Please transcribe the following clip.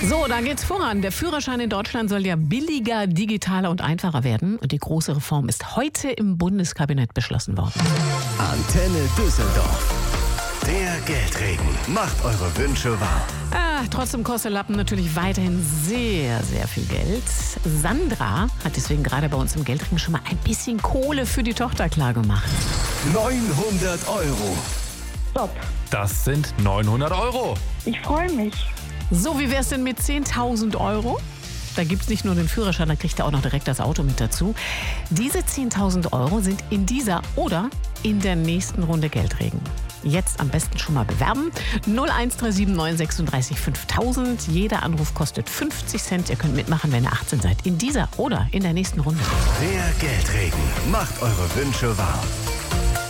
So, da geht's voran. Der Führerschein in Deutschland soll ja billiger, digitaler und einfacher werden. Und die große Reform ist heute im Bundeskabinett beschlossen worden. Antenne Düsseldorf. Der Geldregen macht eure Wünsche wahr. Trotzdem kostet Lappen natürlich weiterhin sehr, sehr viel Geld. Sandra hat deswegen gerade bei uns im Geldregen schon mal ein bisschen Kohle für die Tochter klargemacht. 900 Euro. Top. Das sind 900 Euro. Ich freue mich. So, wie wär's denn mit 10.000 Euro? Da gibt's nicht nur den Führerschein, da kriegt er auch noch direkt das Auto mit dazu. Diese 10.000 Euro sind in dieser oder in der nächsten Runde Geldregen. Jetzt am besten schon mal bewerben. 0137 936 5000. Jeder Anruf kostet 50 Cent. Ihr könnt mitmachen, wenn ihr 18 seid. In dieser oder in der nächsten Runde. Der Geldregen macht eure Wünsche wahr.